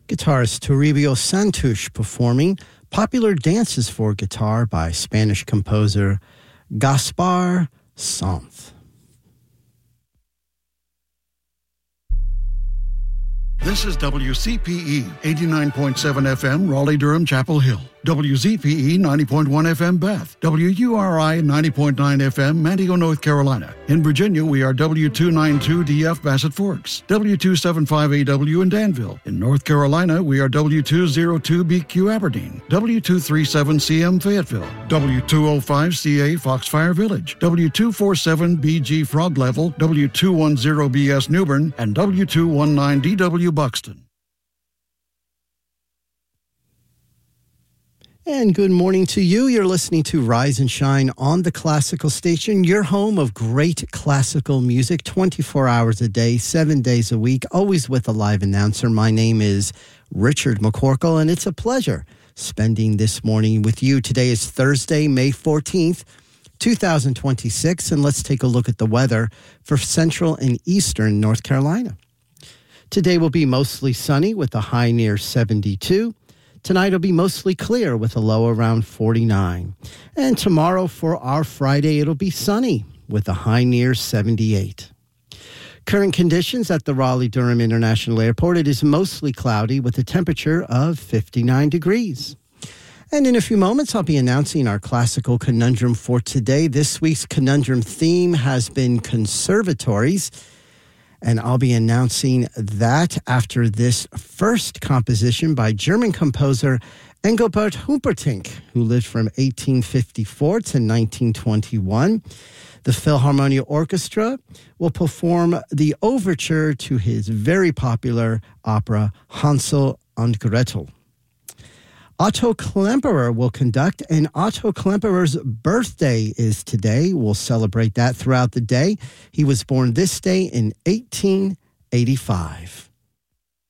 Guitarist Toribio Santush performing popular dances for guitar by Spanish composer Gaspar Sanz. This is WCPE 89.7 FM, Raleigh-Durham, Chapel Hill. WZPE 90.1 FM, Bath. WURI 90.9 FM, Manteo, North Carolina. In Virginia, we are W292DF, Bassett Forks. W275AW in Danville. In North Carolina, we are W202BQ, Aberdeen. W237CM, Fayetteville. W205CA, Foxfire Village. W247BG, Frog Level. W210BS, Newbern. And W219DW, Buxton. And good morning to you. You're listening to Rise and Shine on the Classical Station, your home of great classical music, 24 hours a day, 7 days a week, always with a live announcer. My name is Richard McCorkle, and it's a pleasure spending this morning with you. Today is Thursday, May 14th, 2026, and let's take a look at the weather for central and eastern North Carolina. Today will be mostly sunny with a high near 72. Tonight will be mostly clear with a low around 49. And tomorrow for our Friday, it'll be sunny with a high near 78. Current conditions at the Raleigh-Durham International Airport, it is mostly cloudy with a temperature of 59 degrees. And in a few moments, I'll be announcing our classical conundrum for today. This week's conundrum theme has been conservatories. And I'll be announcing that after this first composition by German composer Engelbert Humperdinck, who lived from 1854 to 1921. The Philharmonia Orchestra will perform the overture to his very popular opera Hansel and Gretel. Otto Klemperer will conduct, and Otto Klemperer's birthday is today. We'll celebrate that throughout the day. He was born this day in 1885.